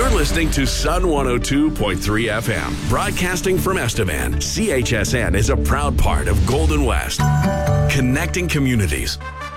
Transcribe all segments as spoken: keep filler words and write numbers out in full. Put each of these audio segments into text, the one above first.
You're listening to Sun one oh two point three F M, broadcasting from Estevan. C H S N is a proud part of Golden West, connecting communities.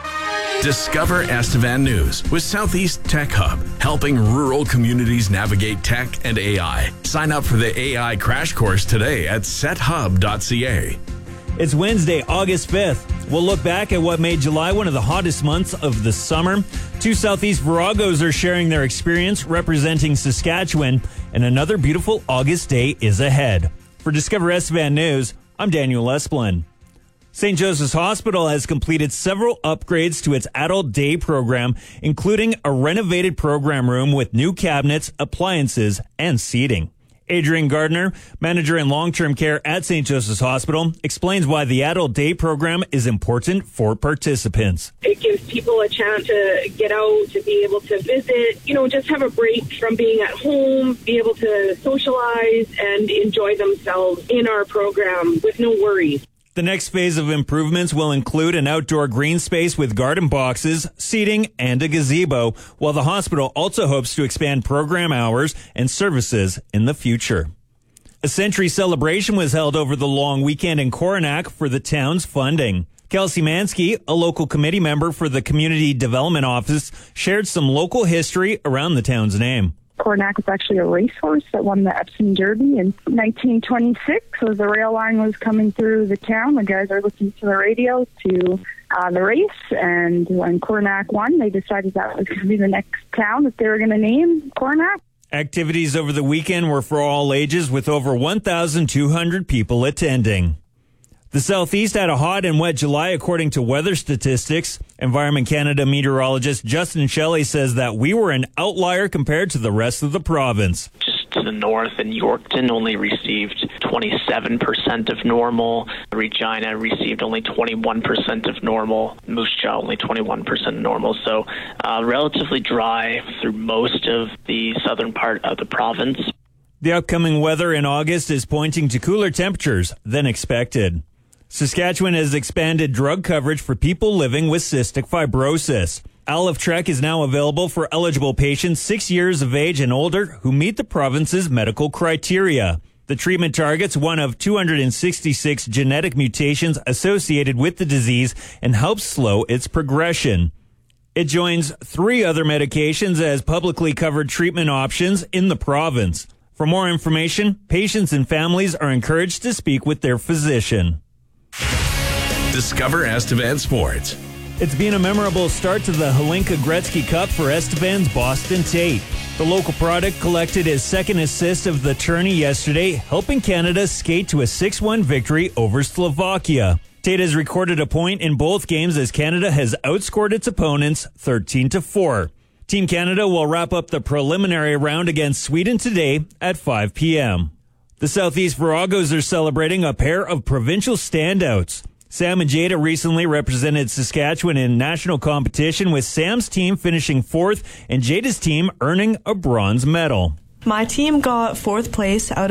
Discover Estevan News with Southeast Tech Hub, helping rural communities navigate tech and A I. Sign up for the A I crash course today at set hub dot c a. It's Wednesday, August fifth. We'll look back at what made July one of the hottest months of the summer. Two Southeast Viragos are sharing their experience representing Saskatchewan, and another beautiful August day is ahead. For Discover Estevan News, I'm Daniel Esplin. Saint Joseph's Hospital has completed several upgrades to its adult day program, including a renovated program room with new cabinets, appliances, and seating. Adrian Gardner, manager in long-term care at Saint Joseph's Hospital, explains why the adult day program is important for participants. It gives people a chance to get out, to be able to visit, you know, just have a break from being at home, be able to socialize and enjoy themselves in our program with no worries. The next phase of improvements will include an outdoor green space with garden boxes, seating, and a gazebo, while the hospital also hopes to expand program hours and services in the future. A century celebration was held over the long weekend in Coronach for the town's funding. Kelsey Mansky, a local committee member for the Community Development Office, shared some local history around the town's name. Coronach was actually a racehorse that won the Epsom Derby in nineteen twenty-six. As the rail line was coming through the town, the guys are listening to the radio to uh, the race, and when Coronach won, they decided that was going to be the next town that they were going to name Coronach. Activities over the weekend were for all ages, with over one thousand two hundred people attending. The Southeast had a hot and wet July, according to weather statistics. Environment Canada meteorologist Justin Shelley says that we were an outlier compared to the rest of the province. Just to the north, and Yorkton only received twenty-seven percent of normal. Regina received only twenty-one percent of normal. Moose Jaw only twenty-one percent normal. So uh, relatively dry through most of the southern part of the province. The upcoming weather in August is pointing to cooler temperatures than expected. Saskatchewan has expanded drug coverage for people living with cystic fibrosis. Aliftrek is now available for eligible patients six years of age and older who meet the province's medical criteria. The treatment targets one of two hundred sixty-six genetic mutations associated with the disease and helps slow its progression. It joins three other medications as publicly covered treatment options in the province. For more information, patients and families are encouraged to speak with their physician. Discover Estevan Sports. It's been a memorable start to the Hlinka Gretzky Cup for Estevan's Boston Tate. The local product collected his second assist of the tourney yesterday, helping Canada skate to a six one victory over Slovakia. Tate has recorded a point in both games as Canada has outscored its opponents thirteen to four. Team Canada will wrap up the preliminary round against Sweden today at five p.m. The Southeast Viragos are celebrating a pair of provincial standouts. Sam and Jada recently represented Saskatchewan in national competition, with Sam's team finishing fourth and Jada's team earning a bronze medal. My team got fourth place out